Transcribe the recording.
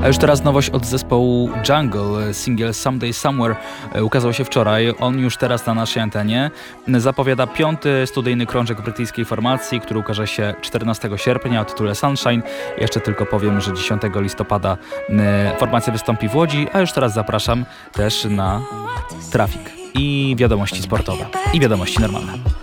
A już teraz nowość od zespołu Jungle. Singiel Someday Somewhere ukazał się wczoraj. On już teraz na naszej antenie zapowiada 5. studyjny krążek brytyjskiej formacji, który ukaże się 14 sierpnia o tytule Sunshine. Jeszcze tylko powiem, że 10 listopada formacja wystąpi w Łodzi, a już teraz zapraszam też na Trafik i wiadomości sportowe i wiadomości normalne.